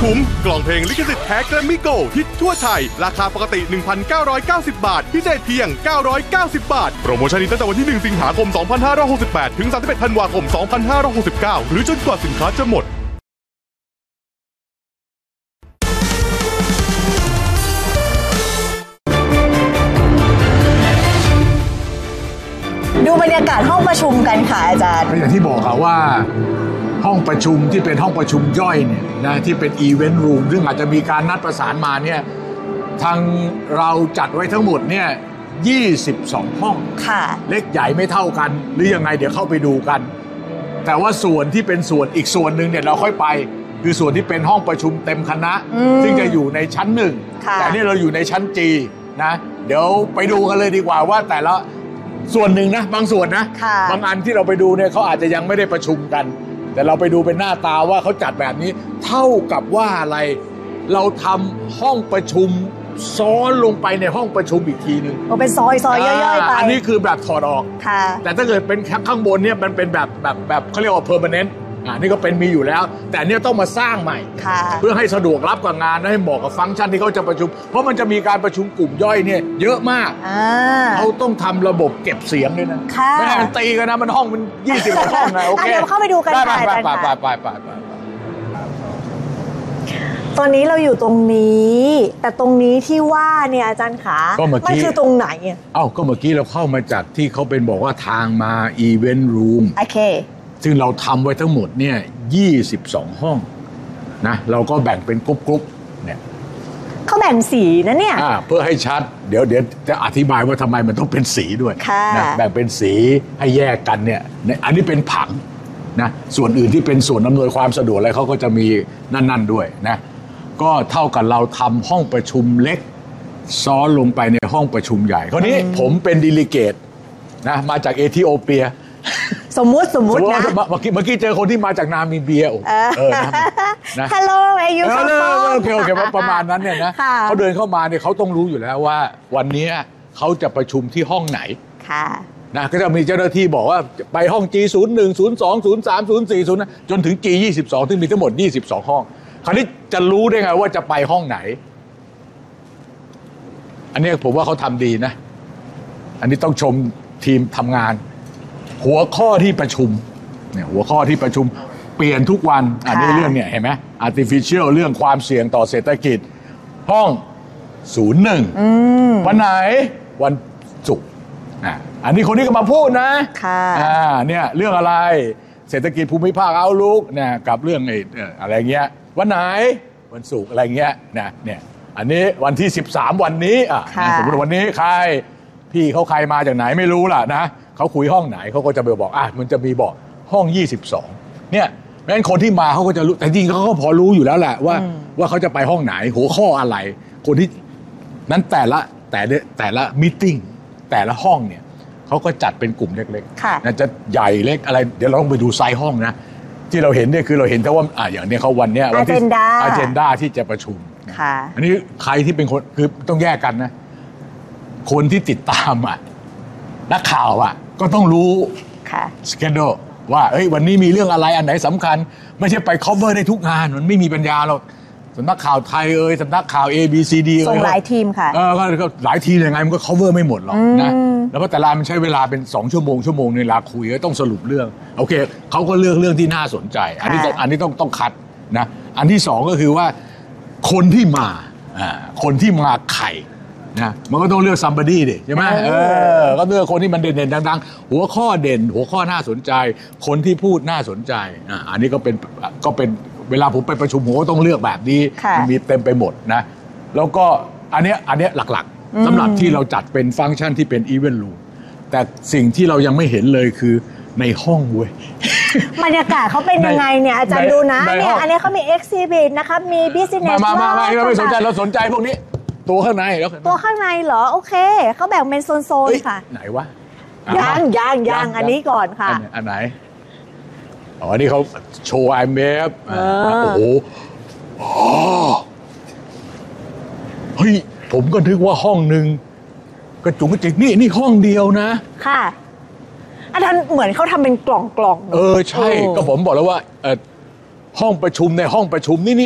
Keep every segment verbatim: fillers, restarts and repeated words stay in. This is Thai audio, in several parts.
คุ้มกล่องเพลงลิขสิทธิ์แท้แกรมมี่โกลด์ฮิตทั่วไทยราคาปกติ หนึ่งพันเก้าร้อยเก้าสิบ บาทพิเศษเพียงเก้าร้อยเก้าสิบ บาทโปรโมชั่นนี้ตั้งแต่วันที่หนึ่งสิงหาคมสองพันห้าร้อยหกสิบแปดถึงสามสิบเอ็ดธันวาคมสองพันห้าร้อยหกสิบเก้าหรือจนกว่าสินค้าจะหมดดูบรรยากาศห้องประชุมกันค่ะอาจารย์ก็อย่างที่บอกค่ะว่าห้องประชุมที่เป็นห้องประชุมย่อยเนี่ยนะที่เป็นอีเวนต์รูมซึ่งอาจจะมีการนัดประสานมาเนี่ยทางเราจัดไว้ทั้งหมดเนี่ยยี่สิบสองห้องค่ะเล็กใหญ่ไม่เท่ากันหรือยังไงเดี๋ยวเข้าไปดูกันแต่ว่าส่วนที่เป็นส่วนอีกส่วนหนึ่งเนี่ยเราค่อยไปคือส่วนที่เป็นห้องประชุมเต็มคณะซึ่งจะอยู่ในชั้นหนึ่งแต่นี่เราอยู่ในชั้นจีนะเดี๋ยวไปดูกันเลยดีกว่าว่าแต่ละส่วนหนึ่งนะบางส่วนนะบางอันที่เราไปดูเนี่ยเขาอาจจะยังไม่ได้ประชุมกันแต่เราไปดูเป็นหน้าตาว่าเขาจัดแบบนี้เท่ากับว่าอะไรเราทำห้องประชุมซ้อนลงไปในห้องประชุมอีกทีนึงโอ้เป็นซอยซอยย่อยๆไปอันนี้คือแบบถอดออกแต่ถ้าเกิดเป็นข้างบนเนี่ยมันเป็นแบบแบบแบบเขาเรียกว่า permanent อ่านี่ก็เป็นมีอยู่แล้วแต่เนี่ยต้องมาสร้างใหม่เพื่อให้สะดวกรับกับงานให้เหมาะกับฟังก์ชันที่เขาจะประชุมเพราะมันจะมีการประชุมกลุ่มย่อยเนี่ยเยอะมากเขาต้องทำระบบเก็บเสียงด้วยนะไม่ให้มันตีกันนะมันห้องมันยี่สิบกว่าห้องนะโอเคเข้าไปดูกันไปไปไปไปไปไปไปตอนนี้เราอยู่ตรงนี้แต่ตรงนี้ที่ว่าเนี่ยอาจารย์ขามันคือตรงไหนเอ้าก็เมื่อกี้เราเข้ามาจากที่เขาเป็นบอกว่าทางมาอีเวนต์รูมโอเคซึ่งเราทำไว้ทั้งหมดเนี่ยยี่สิบสองห้องนะเราก็แบ่งเป็นกรุ๊ปๆเนี่ยเขาแบ่งสีนะเนี่ยเพื่อให้ชัดเดี๋ยวเดี๋ยวจะอธิบายว่าทำไมมันต้องเป็นสีด้วยนะแบ่งเป็นสีให้แยกกันเนี่ยอันนี้เป็นผังนะส่วนอื่นที่เป็นส่วนอำนวยความสะดวกอะไรเขาก็จะมีนั่นๆด้วยนะก็เท่ากับเราทำห้องประชุมเล็กซ้อนลงไปในห้องประชุมใหญ่คราวนี้ผมเป็นดีลิเกตนะมาจากเอธิโอเปียสมมุติสมมุตินะเมื่อกี้เมื่อกี้เจอคนที่มาจากนามิเบียเออนะ Hello where you come from โอเคโอเคประมาณนั้นเนี่ยนะเขาเดินเข้ามาเนี่ยเขาต้องรู้อยู่แล้วว่าวันนี้เขาจะประชุมที่ห้องไหนนะก็จะมีเจ้าหน้าที่บอกว่าไปห้อง จี ศูนย์ หนึ่ง ศูนย์ สอง ศูนย์ สาม ศูนย์ สี่ ศูนย์นะจนถึง จี ยี่สิบสองที่มีทั้งหมดยี่สิบสองห้องคราวนี้จะรู้ได้ไงว่าจะไปห้องไหนอันนี้ผมว่าเขาทำดีนะอันนี้ต้องชมทีมทำงานหัวข้อที่ประชุมเนี่ยหัวข้อที่ประชุมเปลี่ยนทุกวันอันนี้เรื่องเนี่ยเห็นไหม artificial เรื่องความเสี่ยงต่อเศรษฐกิจห้องศูนย์หนึ่งวันไหนวันศุกร์อ่ะอันนี้คนนี้ก็มาพูดนะค่ะอ่าเนี่ยเรื่องอะไรเศรษฐกิจภูมิภาคเอาลุกเนี่ยกับเรื่องไอ้อะไรเงี้ยวันไหนวันศุกร์อะไรเงี้ยนะเนี่ยอันนี้วันที่สิบสามวันนี้อ่ะสมมติวันนี้ใครพี่เขาใครมาจากไหนไม่รู้ล่ะนะเขาคุยห้องไหนเขาก็จะไปบอกอ่ะมันจะมีบอกห้องยี่สิบสองเนี่ยแม้นคนที่มาเขาก็จะรู้แต่จริงเขาก็พอรู้อยู่แล้วแหละว่าว่าเขาจะไปห้องไหนหัวข้ออะไรคนที่นั้นแต่ละแต่แต่ละมีตติ้งแต่ละห้องเนี่ยเขาก็จัดเป็นกลุ่มเล็กๆนะจะใหญ่เล็กอะไรเดี๋ยวเราต้องไปดูไซส์ห้องนะที่เราเห็นเนี่ยคือเราเห็นแต่ว่าอ่ะอย่างนี้เขาวันเนี้ยวันที่อเจนดาที่จะประชุมอันนี้ใครที่เป็นคนคือต้องแยกกันนะคนที่ติดตามอ่ะนักข่าวอ่ะก็ต้องรู้สเกจโดว่าเอ้ยวันนี้มีเรื่องอะไรอันไหนสำคัญไม่ใช่ไป cover ได้ทุกงานมันไม่มีปัญญาหรอกสำนักข่าวไทยเอ่ยสำนักข่าว A B C D ส่งหลายทีมค่ะเออก็หลายทีมยังไงมันก็ cover ไม่หมดหรอกนะแล้วก็แต่ละมันใช้เวลาเป็นสองชั่วโมงชั่วโมงในเวลาคุยก็ต้องสรุปเรื่องโอเคเขาก็เลือกเรื่องที่น่าสนใจอันนี้อันนี้ต้องต้องคัดนะอันที่สองก็คือว่าคนที่มาอ่าคนที่มาไข่นะมันก็ต้องเลือก somebody ดิใช่ไหมเออก็เลือกคนที่มันเด่นๆดังๆหัวข้อเด่นหัวข้อน่าสนใจคนที่พูดน่าสนใจอ่าอันนี้ก็เป็นก็เป็นเวลาผมไปประชุมผมก็ต้องเลือกแบบนี้มันมีเต็มไปหมดนะแล้วก็อันเนี้ยอันเนี้ยหลักๆสำหรับที่เราจัดเป็นฟังก์ชันที่เป็น event room แต่สิ่งที่เรายังไม่เห็นเลยคือในห้องเว้ยบรรยากาศเขาเป็นยังไงเนี่ยอาจารย์ดูนะเนี่ยอันนี้เขามี exhibit นะครับมี business มามามาเราไม่สนใจเราสนใจพวกนี้ตัวข้างในแล้วตัวข้างในเหรอโอเคเขาแบ่งเป็นโซนๆค่ะไหนวะยังยังยังอันนี้ก่อนค่ะอันไหนอ๋ออันนี้เขาโชว์ไอเมฟโอ้โหเฮ้ยผมก็นึกว่าห้องหนึ่งกระจุกกระจิกนี่นี่ห้องเดียวนะค่ะอาจารย์เหมือนเขาทำเป็นกล่องๆเออใช่ก็ผมบอกแล้วว่าห้องประชุมในห้องประชุมนี่นี่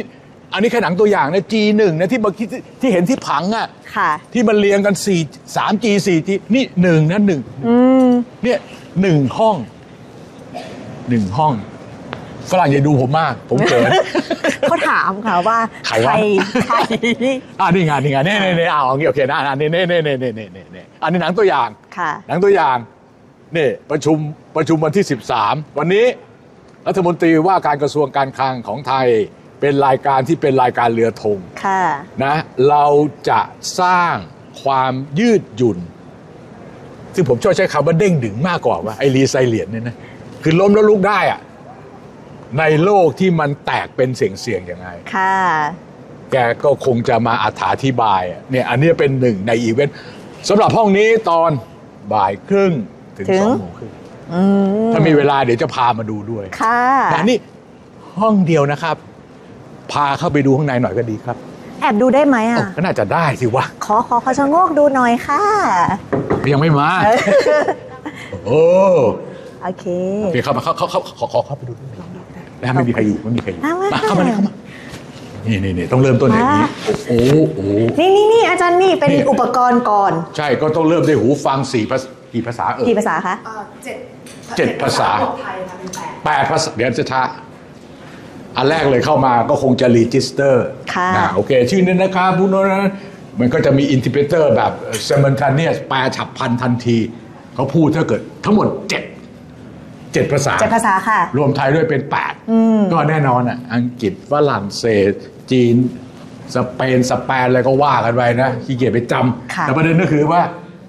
อันนี้แค่หนังตัวอย่างนะ จี หนึ่ง นะที่เมื่อกี้ที่เห็นที่ผังอ่ะค่ะที่มันเรียงกันสี่ สาม จี สี่ จี นี่หนึ่งนะหนึ่งอืมเนี่ยหนึ่งห้องหนึ่งห้องฝรั่งอย่าดูผมมากผมเกินเขาถามค่ะว่าใครวะใครอ่านี่ไงนี่ไงเน่เน่เน่เอาโอเคโอเคนะอันนี้เน่เน่เน่เน่เน่เน่อันนี้หนังตัวอย่างค่ะหนังตัวอย่างนี่ประชุมประชุมวันที่สิบสามวันนี้รัฐมนตรีว่าการกระทรวงการคลังของไทยเป็นรายการที่เป็นรายการเรือธงค่ะนะเราจะสร้างความยืดหยุ่นซึ่งผมชอบใช้คำว่าเด้งดึงมากกว่าว่าไอรีไซเลียนเนี่ยนะคือล้มแล้วลุกได้อะในโลกที่มันแตกเป็นเสี่ยงๆยังไงค่ะแกก็คงจะมาอธิบายเนี่ยอันนี้เป็นหนึ่งในอีเวนต์สำหรับห้องนี้ตอนบ่ายครึ่งถึงถึงสองโมงครึ่งอืมถ้ามีเวลาเดี๋ยวจะพามาดูด้วยค่ะแต่นี่ห้องเดียวนะครับ พาเข้าไปดูข้างในหน่อยก็ดีครับแอบดูได้ไหมเอ้าอ่ะก็น่าจะได้สิวะขอขอขอชะโงกดูหน่อยค่ะยังไม่มา โอ้โอเคโอเคเข้ามาเข้าเข้าเข้าขอขอเข้าไปดูด้วยแล้วไม่มีใครอยู่ไม่มีใครอยู่มามามาเข้ามาเลยเข้ามานี่นี่นี่ต้องเริ่มต้นอย่างนี้มาโอ้โหโอ้โหนี่นี่นี่อาจารย์นี่เป็นนี่อุปกรณ์ก่อนใช่ก็ต้องเริ่มด้วยหูฟังสี่ภาษากี่ภาษาเออกี่ภาษาคะเจ็ดเจ็ดภาษาไทยค่ะเป็นแปดแปดภาษาเดี๋ยวจะช้าอันแรกเลยเข้ามาก็คงจะรีจิสเตอร์ค่ะนะโอเค ชื่อนี้นะครับผู้โน้นนั้นมันก็จะมีอินทิเ r เตอร์แบบเซม n นทันเนียแปลฉับพลันทันที เขาพูดถ้าเกิดทั้งหมดเจ็ดเจ็ดภาษาเจ็ดภาษาค่ะรวมไทยด้วยเป็นแปดก็แน่นอนอ่ะอังกฤษฝรั่งเศส จีน สเปน สแปนอะไรก็ว่ากันไปนะขี้เกียจไปจค่ะำแต่ประเด็นก็คือว่า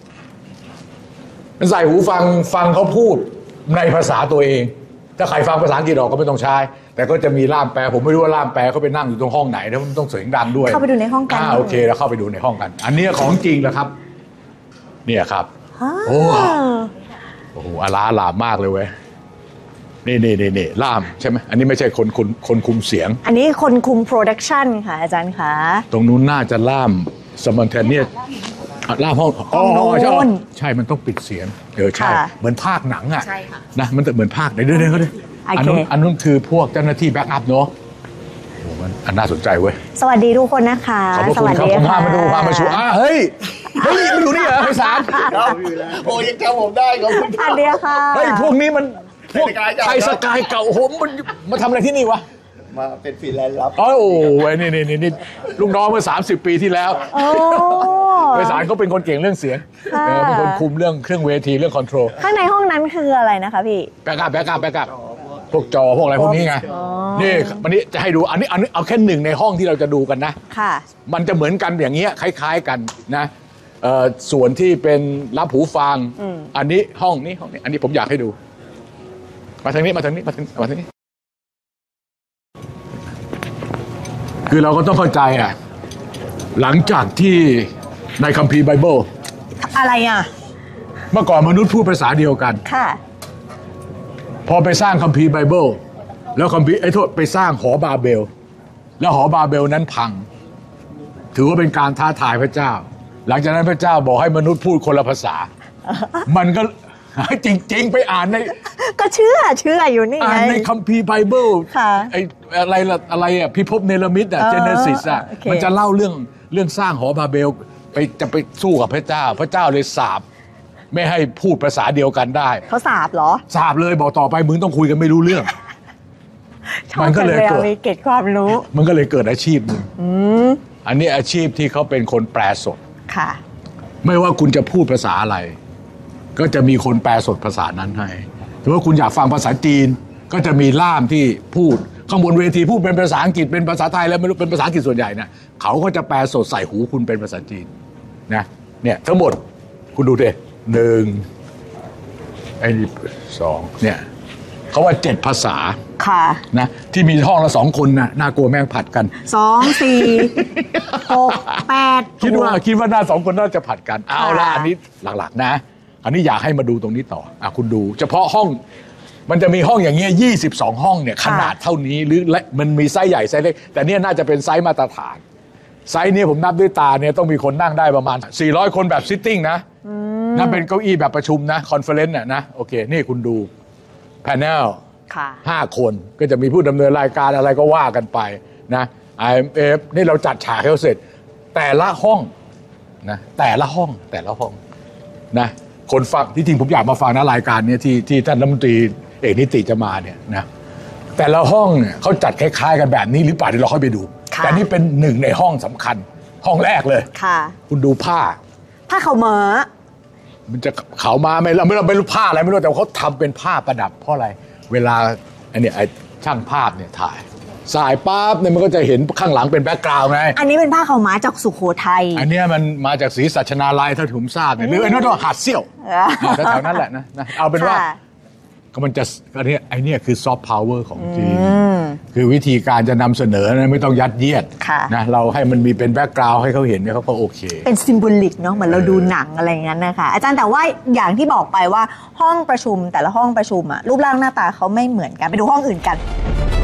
ใส่หูฟังฟังเขาพูดในภาษาตัวเอง ถ้าใครฟังภาษาอังกฤษออกก็ไม่ต้องใช้ แต่ก็จะมีล่ามแปล ผมไม่รู้ว่าล่ามแปลเขาไปนั่งอยู่ตรงห้องไหนนะมันต้องเสียงดังด้วยเข้าไปดูในห้องกันอ่าโอเคแล้วเข้าไปดูในห้องกัน อันนี้ของจริงแล้วครับ เนี่ยครับอ่าโอ้ โอ้โหอาล้าลามมากเลยเว้ยนี่นี่นี่นี่ล่ามใช่ไหมอันนี้ไม่ใช่คนคนคนคุมเสียงอันนี้คนคุมโปรดักชันค่ะ อาจารย์คะตรงนู้นน่าจะล่ามสม n นเทเนียล่ามห้องอ๋อห้องโน้นใช่ใช่มันต้องปิดเสียงเออใช่ค่ะเหมือนภาคหนังอ่ะใช่ค่ะนะมันจะเหมือนภาคไหนเดี๋ยวเดี๋ยวเขาดิโอเคอันนู้นอันนู้นคือพวกเจ้าหน้าที่แบ็กอัพเนาะโอ้มันอันน่าสนใจเว้ยสวัสดีทุกคนนะคะขอบพระสคุณวัสครับดีผมพาค่ะมาดูพามาชูอ่าเฮ้ยเฮ้ยมันอยู่นี่เหรอไพศาลโอ้ยังจำผมได้ขอบคุณสวัสดีค่ะเฮ้ยพวกนี้มันพวกไทยสกายเก่าไทยสกายเก่าโอ้โหมันมาทำอะไรที่นี่วะมาเป็นฟรีแลนซ์รับอ๋อโอ้ยนี่นี่นี่นี่ลูกน้องเมื่อสามสิบปีที่แล้วโอ้ไพศาลเขาเป็นคนเก่งเรื่องเสียงค่ะเออเป็นคนคุมเรื่องเครื่องเวทีเรื่องคอนโทรลข้างในห้องนั้นคืออะไรนะคะพี่แบ็กอัพแบ็กอัพแบ็กอัพพวกจอพวกอะไรพวกนี้ไงนี่วันนี้จะให้ดูอันนี้อันนี้เอาแค่หนึ่งในห้องที่เราจะดูกันนะค่ะมันจะเหมือนกันอย่างเงี้ยคล้าย ๆกันนะเอ่อส่วนที่เป็นรับหูฟังอืมอันนี้ห้องนี้ห้องนี้อันนี้ผมอยากให้ดู มาทางนี้มาทางนี้มาทางมาทางนี้ คือเราก็ต้องเข้าใจอ่ะหลังจากที่ในคัมภีร์ไบเบิลอะไรอ่ะเมื่อก่อนมนุษย์พูดภาษาเดียวกันค่ะพอไปสร้างคัมภีร์ไบเบิลแล้วคัมภีร์ไอ้โทษไปสร้างหอบาเบล แล้วหอบาเบลนั้นพัง ถือว่าเป็นการท้าทายพระเจ้า หลังจากนั้นพระเจ้าบอกให้มนุษย์พูดคนละภาษา มันก็ จริง ๆ ไปอ่านในก็เชื่อเชื่ออยู่นี่ไงอ่านในคัมภีร์ไบเบิลค่ะไอ้อะไรล่ะอะไรอ่ะพิภพเนรมิตอ่ะเออเจเนซิสอ่ะโอเคมันจะเล่าเรื่องเรื่องสร้างหอบาเบลไปจะไปสู้กับพระเจ้า พระเจ้าเลยสาปไม่ให้พูดภาษาเดียวกันได้เขาสาบเหรอสาบเลยบอกต่อไปมึงต้องคุยกันไม่รู้เรื่องชอบมันก็จังเลยเลยเกิดอะมีเกร็ดความรู้มันก็เลยเกิดอาชีพหนึ่งอันนี้อาชีพที่เขาเป็นคนแปลสดค่ะไม่ว่าคุณจะพูดภาษาอะไร ก็จะมีคนแปลสดภาษานั้นให้ถือว่าคุณอยากฟังภาษาจีน ก็จะมีล่ามที่พูดข้างบนเวทีพูดเป็นภาษาอังกฤษเป็นภาษาไทยแล้วไม่รู้เป็นภาษาอังกฤษส่วนใหญ่นะเขาก็จะแปลสดใส่หูคุณเป็นภาษาจีนนะเนี่ยทั้งหมดคุณดูดิหนึ่งไอ้นี่สองเนี่ยเขาว่าเจ็ดภาษาค่ะนะที่มีห้องละสองคนนะน่ากลัวแม่งผัดกันสองสี่หกแปดคิดว่าคิดว่าหน้าสองคนน่าจะผัดกัน เอาละค่ะอันนี้หลักๆนะ อันนี้อยากให้มาดูตรงนี้ต่ออ่ะคุณดู เฉพาะห้องมันจะมีห้องอย่างเงี้ยยี่สิบสองห้องเนี่ยขนาดเท่านี้หรือและมันมีไซส์ใหญ่ไซส์เล็กแต่เนี่ยน่าจะเป็นไซส์มาตรฐาน ไซส์นี้ผมนับด้วยตาเนี่ยต้องมีคนนั่งได้ประมาณสี่ร้อยคนแบบซิทติ้งนะนั่นเป็นเก้าอี้แบบประชุมนะคอนเฟอเรนซ์น่ะนะโอเคนี่คุณดูแพนเนลค่ะห้าคนก็จะมีผู้ดำเนินรายการอะไรก็ว่ากันไปนะไอ เอ็ม เอฟ นี่เราจัดฉากให้เขาเสร็จแต่ละห้องนะแต่ละห้องแต่ละห้องนะคนฟังที่จริงผมอยากมาฟังนะรายการนี้ที่ที่ท่านรัฐมนตรีเอกนิติจะมาเนี่ยนะแต่ละห้องเนี่ยเขาจัดคล้ายๆกันแบบนี้หรือเปล่าเดี๋ยวเราค่อยไปดูแต่นี่เป็นหนึ่งในห้องสำคัญห้องแรกเลยค่ะคุณดูผ้าผ้าขาวม้ามันจะขาวม้าไม่เราไม่เราไม่รู้ผ้าอะไรไม่รู้แต่เขาทำเป็นผ้าประดับเพราะอะไรเวลาไอ้เนี่ยไอ้ช่างภาพเนี่ยถ่ายสายปั๊บเนี่ยมันก็จะเห็นข้างหลังเป็นแบ็คกราวด์ไงอันนี้เป็นผ้าขาวม้าจากสุโขทัยอันนี้มันมาจากศรีสัชนาลัยถ้าผมทราบเนี่ยหรือไอ้นั่นว่าหาดเซี่ยวแถวๆนั้นแหละนะนะเอาเป็นว่าก็มันจะอันนี้ไอ้นี่คือซอฟต์พาวเวอร์ของจริงคือวิธีการจะนำเสนอนะไม่ต้องยัดเยียดนะเราให้มันมีเป็นแบ็คกราวด์ให้เขาเห็นเนี่ยเขาก็โอเคเป็นซิมโบลิกเนาะเหมือนเราดูหนังอะไรอย่างนั้นนะคะอาจารย์แต่ว่าอย่างที่บอกไปว่าห้องประชุมแต่ละห้องประชุมอะรูปร่างหน้าตาเขาไม่เหมือนกันไปดูห้องอื่นกัน